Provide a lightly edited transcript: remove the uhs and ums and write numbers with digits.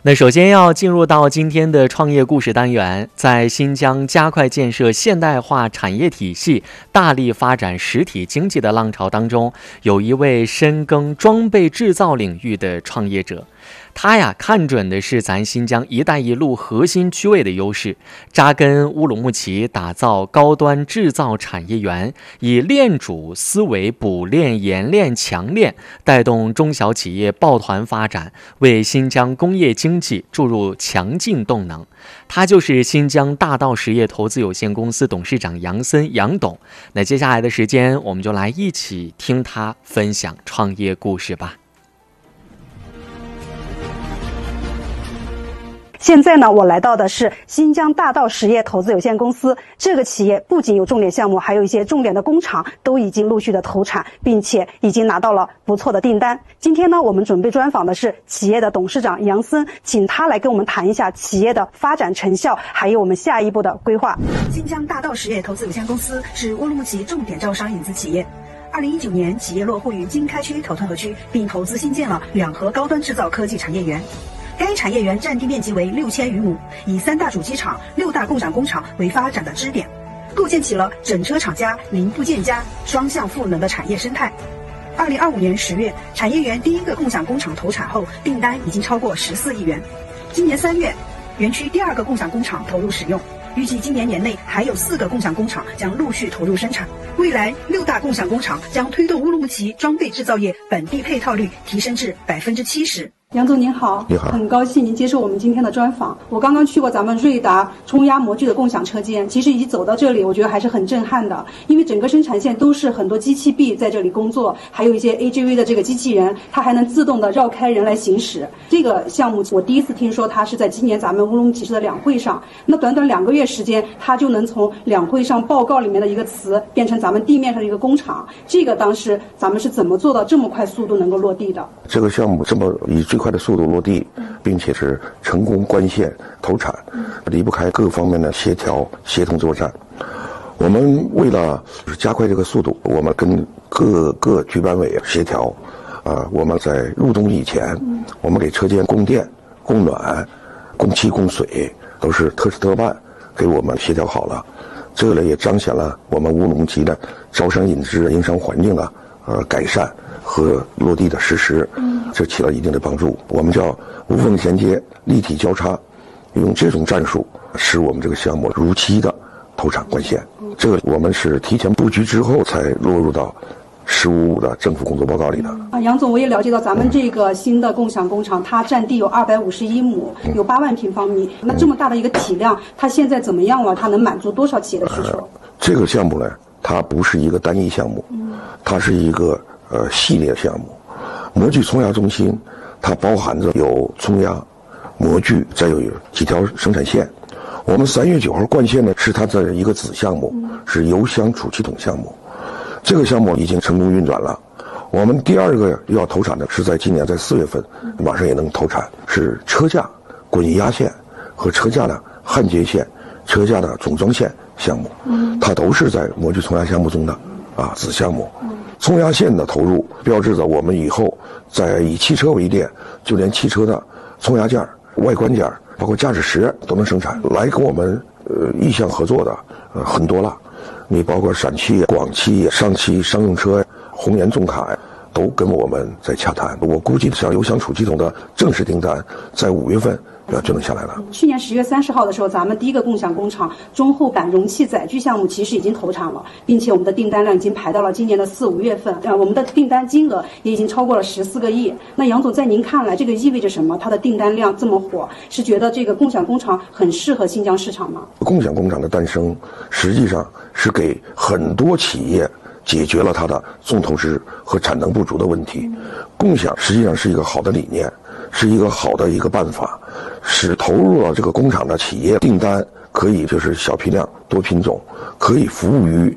那首先要进入到今天的创业故事单元，在新疆加快建设现代化产业体系、大力发展实体经济的浪潮当中，有一位深耕装备制造领域的创业者。他呀，看准的是咱新疆“一带一路”核心区位的优势，扎根乌鲁木齐，打造高端制造产业园，以链主思维补链、冶炼、强链，带动中小企业抱团发展，为新疆工业经济注入强劲动能。他就是新疆大道实业投资有限公司董事长杨森杨董。那接下来的时间，我们就来一起听他分享创业故事吧。 现在呢，我来到的是新疆大道实业投资有限公司。这个企业不仅有重点项目，还有一些重点的工厂都已经陆续的投产，并且已经拿到了不错的订单。今天呢，我们准备专访的是企业的董事长杨森，请他来跟我们谈一下企业的发展成效，还有我们下一步的规划。新疆大道实业投资有限公司是乌鲁木齐重点招商引资企业。2019年，企业落户于经开区头屯河区，并投资新建了2河高端制造科技产业园。该产业园占地面积为6000余亩，以3大主机厂、6大共享工厂为发展的支点，构建起了整车厂加零部件加双向赋能的产业生态。2025年10月，产业园第一个共享工厂投产后，订单已经超过14亿元。今年3月，园区第2个共享工厂投入使用，预计今年年内还有4个共享工厂将陆续投入生产。未来6大共享工厂将推动乌鲁木齐装备制造业本地配套率提升至70%。杨总您好。 你好， 很高兴您接受我们今天的专访。我刚刚去过咱们瑞达冲压模具的共享车间，其实一走到这里，我觉得还是很震撼的，因为整个生产线都是很多机器臂在这里工作，还有一些 AGV 的这个机器人，它还能自动的绕开人来行驶。这个项目我第一次听说，它是在今年咱们乌鲁木齐市的两会上，那短短2个月时间，它就能从两会上报告里面的一个词变成咱们地面上的一个工厂。这个当时咱们是怎么做到这么快速度能够落地的？ 这个项目这么以最快的速度落地，并且是成功关线投产，离不开各方面的协调协同作战。我们为了加快这个速度，我们跟各个局办委协调，我们在入冬以前，我们给车间供电、供暖、供气、供水都是特事特办给我们协调好了。这个也彰显了我们乌鲁木齐的招商引资营商环境的改善和落地的实施，这起了一定的帮助。我们叫无缝衔接、立体交叉，用这种战术使我们这个项目如期的投产关线。这个我们是提前布局之后才落入到15的政府工作报告里的。 杨总，我也了解到咱们这个新的共享工厂，它占地有251亩，有8万平方米。那这么大的一个体量，它现在怎么样了？它能满足多少企业的需求？ 这个项目呢，它不是一个单一项目，它是一个系列项目。模具冲压中心，它包含着有冲压、模具，再有几条生产线。我们3月9号灌线呢，是它的一个子项目，是油箱储气筒项目。这个项目已经成功运转了。我们第2个要投产的是在今年在4月份，马上也能投产，是车架滚压线和车架的焊接线、车架的总装线项目，它都是在模具冲压项目中的子项目。冲压线的投入，标志着我们以后在以汽车为例，就连汽车的冲压件、外观件，包括驾驶室都能生产。来跟我们意向合作的很多了，你包括陕汽、广汽、上汽商用车、红岩重卡都跟我们在洽谈。我估计像油箱储气筒的正式订单在5月份就能下来了。 去年10月30号的时候，咱们第一个共享工厂中后板容器载具项目其实已经投产了，并且我们的订单量已经排到了今年的4、5月份，我们的订单金额也已经超过了14个亿。那杨总，在您看来，这个意味着什么？它的订单量这么火，是觉得这个共享工厂很适合新疆市场吗？ 共享工厂的诞生，实际上是给很多企业解决了它的重投资和产能不足的问题。共享实际上是一个好的理念，是一个好的一个办法，使投入了这个工厂的企业订单可以就是小批量多品种，可以服务于